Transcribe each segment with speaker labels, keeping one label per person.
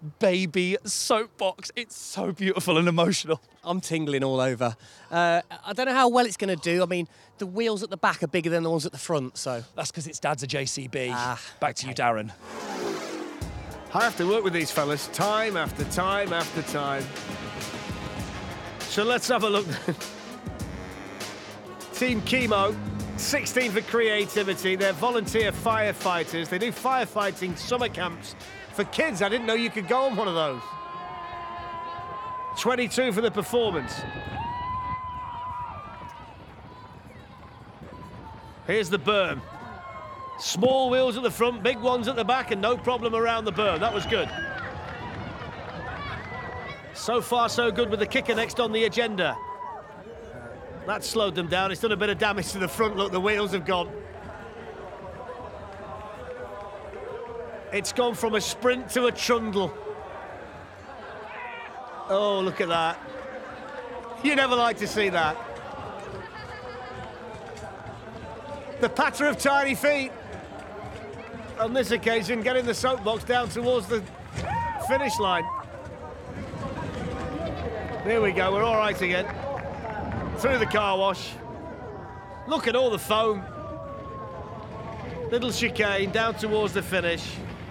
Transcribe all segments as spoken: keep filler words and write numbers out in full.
Speaker 1: baby soapbox. It's so beautiful and emotional.
Speaker 2: I'm tingling all over. Uh, I don't know how well it's going to do. I mean, the wheels at the back are bigger than the ones at the front, so...
Speaker 1: That's because its dad's a J C B.
Speaker 2: Ah,
Speaker 1: Back to
Speaker 2: okay.
Speaker 1: you, Darren.
Speaker 3: I have to work with these fellas time after time after time. So let's have a look. Team Chemo, sixteen for creativity. They're volunteer firefighters. They do firefighting summer camps for kids. I didn't know you could go on one of those. twenty-two for the performance. Here's the berm. Small wheels at the front, big ones at the back, and no problem around the berm. That was good. So far, so good with the kicker next on the agenda. That slowed them down. It's done a bit of damage to the front. Look, the wheels have gone. It's gone from a sprint to a trundle. Oh, look at that. You never like to see that. The patter of tiny feet. On this occasion, getting the soapbox down towards the finish line. There we go, we're all right again. Through the car wash. Look at all the foam. Little chicane down towards the finish.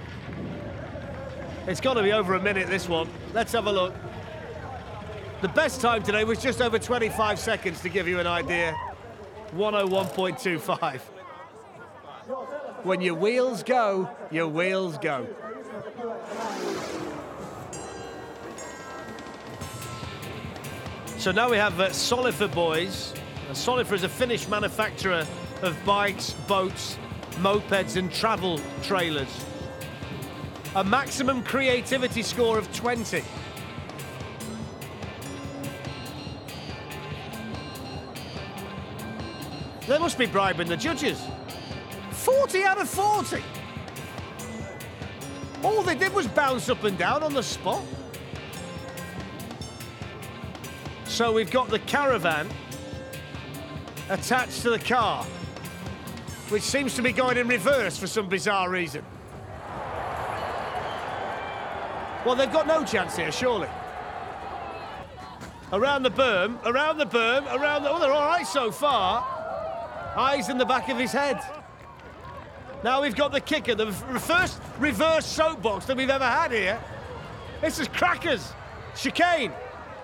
Speaker 3: It's got to be over a minute, this one. Let's have a look. The best time today was just over twenty-five seconds, to give you an idea. one oh one point two five. When your wheels go, your wheels go. So now we have uh, Solifer boys. Uh, Solifer is a Finnish manufacturer of bikes, boats, mopeds and travel trailers. A maximum creativity score of twenty. They must be bribing the judges. forty out of forty. All they did was bounce up and down on the spot. So we've got the caravan attached to the car, which seems to be going in reverse for some bizarre reason. Well, they've got no chance here, surely. Around the berm, around the berm, around the... Oh, they're all right so far. Eyes in the back of his head. Now we've got the kicker, the first reverse soapbox that we've ever had here. This is crackers. Chicane.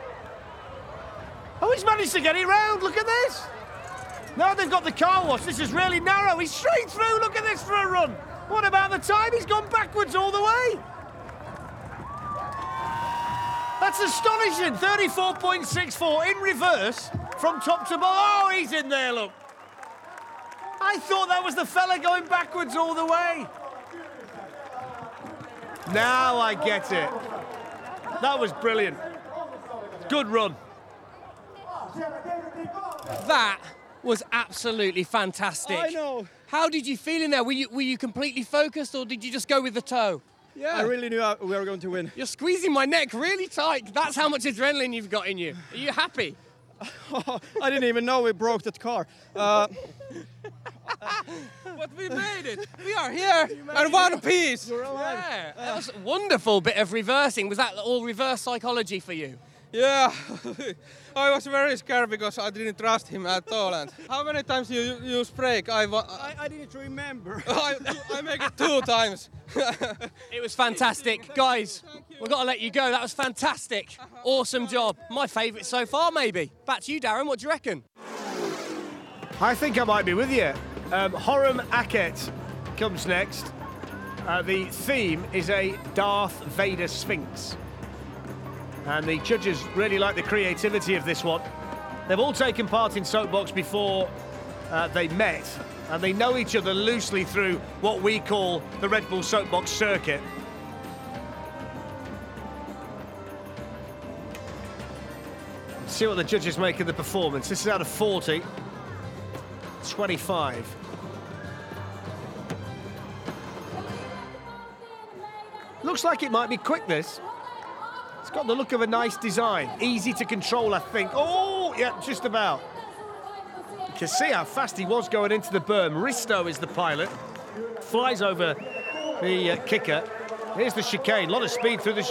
Speaker 3: Oh, he's managed to get it round. Look at this. Now they've got the car wash. This is really narrow. He's straight through. Look at this for a run. What about the time? He's gone backwards all the way. That's astonishing. thirty-four point six four in reverse from top to bottom. Oh, he's in there, look. I thought that was the fella going backwards all the way. Now I get it. That was brilliant. Good run.
Speaker 2: That was absolutely fantastic.
Speaker 4: I know.
Speaker 2: How did you feel in there? Were you, were you completely focused, or did you just go with the toe?
Speaker 4: Yeah, I really knew we were going to win.
Speaker 2: You're squeezing my neck really tight. That's how much adrenaline you've got in you. Are you happy?
Speaker 4: I didn't even know we broke that car. Uh,
Speaker 2: But we made it. We are here in one piece.
Speaker 4: You're alive.
Speaker 2: Yeah, that was a wonderful bit of reversing. Was that all reverse psychology for you?
Speaker 5: Yeah, I was very scared because I didn't trust him at all. And how many times you use brake? I, wa-
Speaker 4: I, I didn't remember.
Speaker 5: I, I make it two times.
Speaker 2: It was fantastic. Guys, we've got to let you go. That was fantastic. Awesome job. My favourite so far, maybe. Back to you, Darren. What do you reckon?
Speaker 3: I think I might be with you. Um, Horam Aket comes next. Uh, the theme is a Darth Vader Sphinx. And the judges really like the creativity of this one. They've all taken part in Soapbox before uh, they met, and they know each other loosely through what we call the Red Bull Soapbox circuit. Let's see what the judges make of the performance. This is out of forty. twenty-five. Looks like it might be quick, this. It's got the look of a nice design. Easy to control, I think. Oh, yeah, just about. You can see how fast he was going into the berm. Risto is the pilot. Flies over the uh, kicker. Here's the chicane. A lot of speed through the